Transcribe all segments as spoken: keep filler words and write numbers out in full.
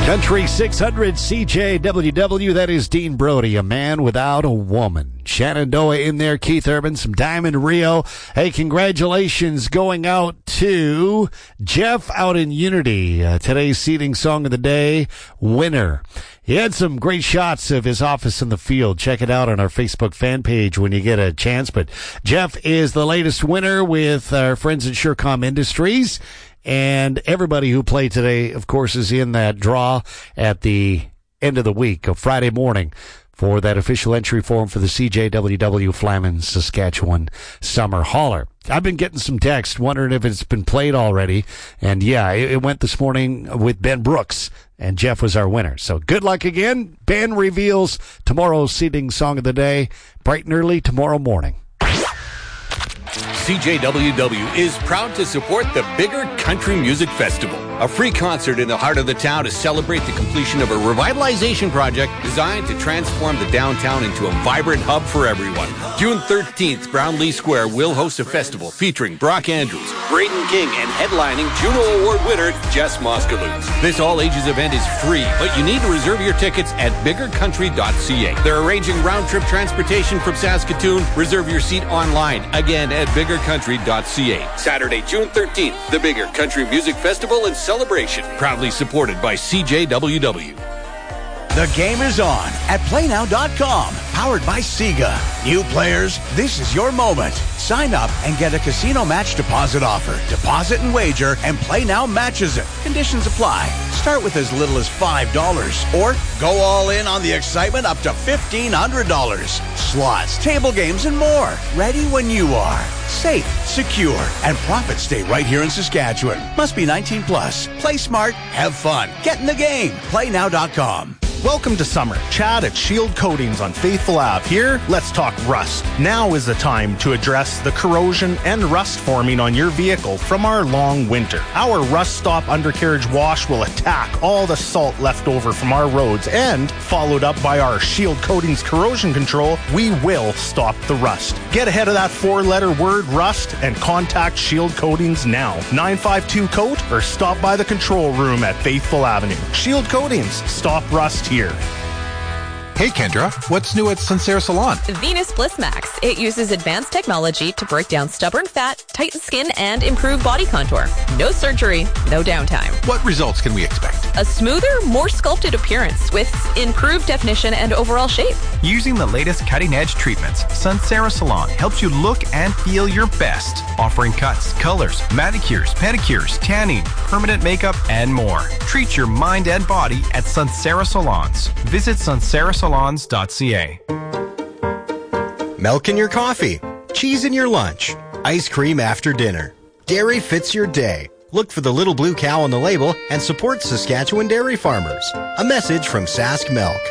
Country six hundred C J W W, that is Dean Brody, A Man Without a Woman. Shenandoah in there, Keith Urban, some Diamond Rio. Hey, congratulations going out to Jeff out in Unity. Uh, today's seeding song of the day, Winner. He had some great shots of his office in the field. Check it out on our Facebook fan page when you get a chance. But Jeff is the latest winner with our friends at Surecom Industries. And everybody who played today, of course, is in that draw at the end of the week, of Friday morning, for that official entry form for the C J W W Flamin Saskatchewan Summer Hauler. I've been getting some text wondering if it's been played already. And yeah, it, it went this morning with Ben Brooks, and Jeff was our winner. So good luck again. Ben reveals tomorrow's seeding song of the day, bright and early tomorrow morning. C J W W is proud to support the Bigger Country Music Festival, a free concert in the heart of the town to celebrate the completion of a revitalization project designed to transform the downtown into a vibrant hub for everyone. June thirteenth, Brownlee Square will host a festival featuring Brock Andrews, Braden King, and headlining Juno Award winner Jess Moskaloons. This all-ages event is free, but you need to reserve your tickets at bigger country dot c a. They're arranging round-trip transportation from Saskatoon. Reserve your seat online, again at bigger country dot c a. Saturday, June thirteenth, the Bigger Country Music Festival and Celebration, proudly supported by C J W W. The game is on at play now dot com, powered by Sega. New players, this is your moment. Sign up and get a casino match deposit offer. Deposit and wager, and Play Now matches it. Conditions apply. Start with as little as five dollars, or go all in on the excitement up to fifteen hundred dollars. Slots, table games, and more. Ready when you are. Safe, secure, and profits stay right here in Saskatchewan. Must be nineteen plus. Play smart, have fun. Get in the game. play now dot com. Welcome to summer. Chad at Shield Coatings on Faithful Avenue. Here, let's talk rust. Now is the time to address the corrosion and rust forming on your vehicle from our long winter. Our Rust Stop undercarriage wash will attack all the salt left over from our roads, and followed up by our Shield Coatings corrosion control, we will stop the rust. Get ahead of that four-letter word rust and contact Shield Coatings now. nine five two coat or stop by the control room at Faithful Avenue. Shield Coatings, stop rust here. Hey Kendra, what's new at Sunsera Salon? Venus Bliss Max. It uses advanced technology to break down stubborn fat, tighten skin, and improve body contour. No surgery, no downtime. What results can we expect? A smoother, more sculpted appearance with improved definition and overall shape. Using the latest cutting-edge treatments, Sunsera Salon helps you look and feel your best, offering cuts, colors, manicures, pedicures, tanning, permanent makeup, and more. Treat your mind and body at Sunsera Salons. Visit sunsera salons dot c a. Milk in your coffee, cheese in your lunch, ice cream after dinner. Dairy fits your day. Look for the little blue cow on the label and support Saskatchewan dairy farmers. A message from Sask Milk.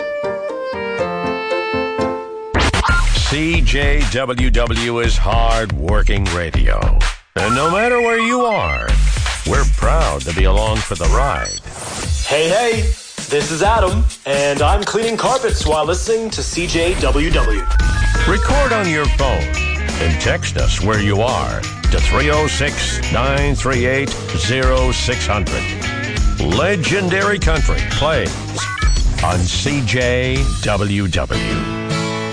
C J W W is hard-working radio. And no matter where you are, we're proud to be along for the ride. Hey, hey, this is Adam, and I'm cleaning carpets while listening to C J W W. Record on your phone and text us where you are to three oh six, nine three eight, oh six hundred. Legendary Country plays on C J W W.